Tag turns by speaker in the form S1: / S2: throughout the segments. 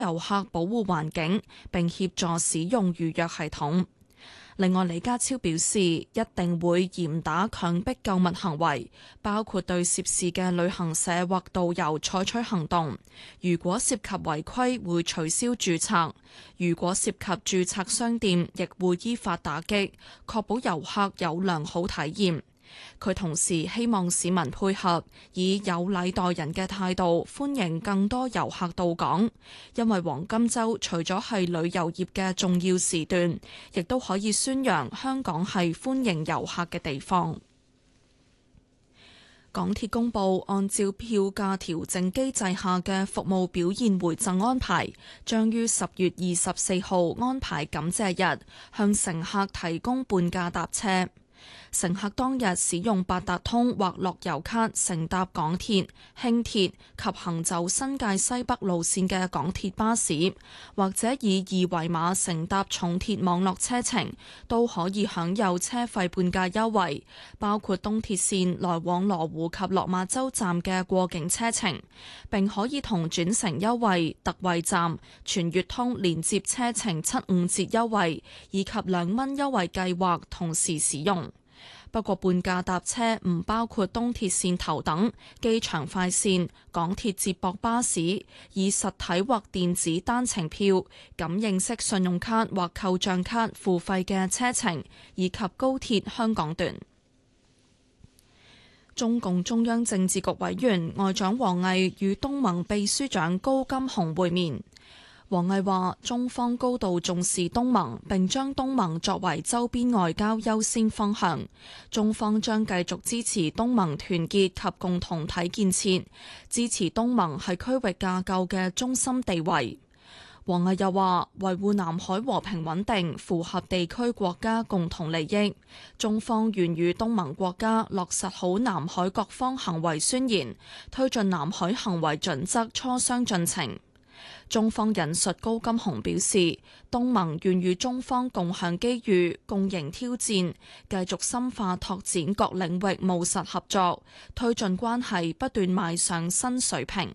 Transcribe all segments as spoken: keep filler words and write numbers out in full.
S1: 遊客保護環境，並協助使用預約系統。另外，李家超表示，一定會嚴打強迫購物行為，包括對涉事嘅旅行社或導遊採取行動。如果涉及違規，會取消註冊；如果涉及註冊商店，亦會依法打擊，確保遊客有良好體驗。佢同時希望市民配合，以有禮待人嘅態度歡迎更多遊客到港，因為黃金週除咗係旅遊業嘅重要時段，亦都可以宣揚香港係歡迎遊客嘅地方。港鐵公佈，按照票價調整機制下嘅服務表現回贈安排，將於十月二十四號安排感謝日，向乘客提供半價搭車。乘客當日使用八達通或樂悠卡乘搭港鐵、輕鐵及行走新界西北路線嘅港鐵巴士，或者以二維碼乘搭重鐵網絡車程，都可以享有車費半價優惠，包括東鐵線來往羅湖及落馬洲站嘅過境車程，並可以同轉乘優惠、特惠站、全月通連接車程七五折優惠以及兩蚊優惠計劃同時使用。不過半價搭車唔包括東鐵線頭等、機場快線、港鐵接駁巴士、以實體或電子單程票、感應式信用卡或扣賬卡付費嘅車程，以及高鐵香港段。中共中央政治局委員外長王毅與東盟秘書長高金洪會面。王毅話：中方高度重視東盟，並將東盟作為周邊外交優先方向。中方將繼續支持東盟團結及共同體建設，支持東盟係區域架構嘅中心地位。王毅又話：維護南海和平穩定符合地區國家共同利益。中方願與東盟國家落實好南海各方行為宣言，推進南海行為準則磋商進程。中方引述高金洪表示，東盟願與中方共享機遇、共迎挑戰，繼續深化拓展各領域務實合作，推進關係不斷邁上新水平。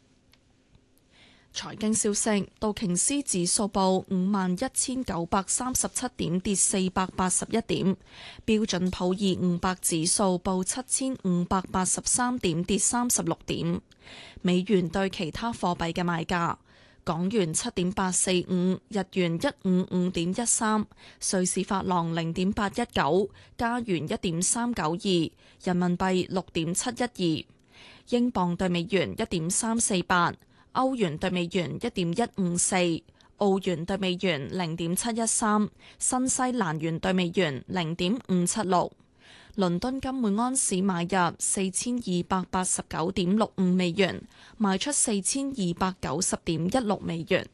S1: 財經消息，道瓊斯指數報五萬一千九百三十七點，跌四百八十一點；標準普爾五百指數報七千五百八十三點，跌三十六點。美元對其他貨幣嘅賣價：港元七點八四五，日元一五五點一三，瑞士法郎零點八一九，加元一點三九二，人民幣六點七一二，英鎊對美元一點三四八。歐元對美元一點一五四，澳元對美元零點七一三，新西蘭元對美元零點五七六。倫敦金每安士買入四千二百八十九點六五美元，賣出四千二百九十點一六美元。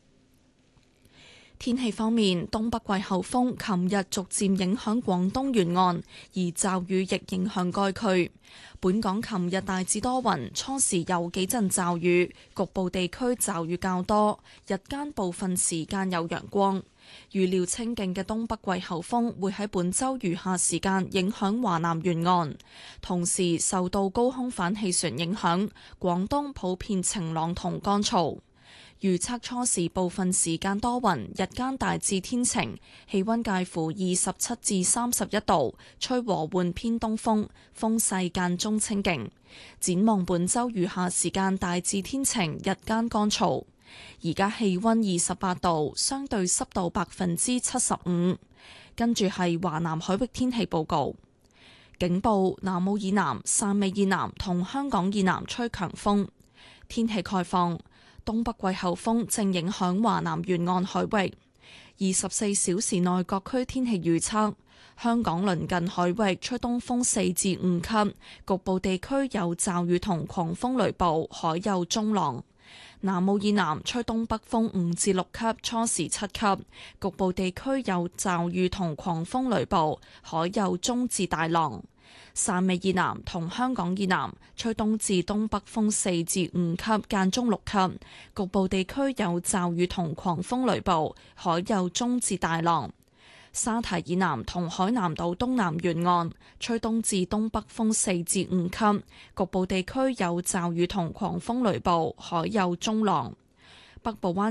S1: 天氣方面，東北季候風琴日逐漸影響廣東沿岸，而驟雨亦影響該區。本港琴日大致多雲，初時有幾陣驟雨，局部地區驟雨較多，日間部分時間有陽光。預料清勁嘅東北季候風會喺本週餘下時間影響華南沿岸，同時受到高空反氣旋影響，廣東普遍晴朗同乾燥。預測初時部分時間多雲，日間大致天晴，氣溫介乎二十七至三十一度，吹和緩偏東風，風勢間中清勁。展望本週餘下時間大致天晴，日間乾燥。而家氣溫二十八度，相對濕度百分之七十五。跟住係華南海域天氣報告，警報：南澳以南、汕尾以南同香港以南吹強風。天氣概況。東北季候風正影響華南沿岸海域，二十四小時內各區天氣預測：香港鄰近海域吹東風四至五級，局部地區有驟雨同狂風雷暴，海有中浪。南澳以南吹東北風五至六級，初時七級，局部地區有驟雨同狂風雷暴，海有中至大浪。汕尾以南同香港以南吹東至東北風四至五級，間中六級，局部地區有驟雨同狂風雷暴，海有中至大浪。沙堤以南同海南島東南沿岸吹東至東北風四至五級，局部地區有驟雨同狂風雷暴，海有中浪。 北部灣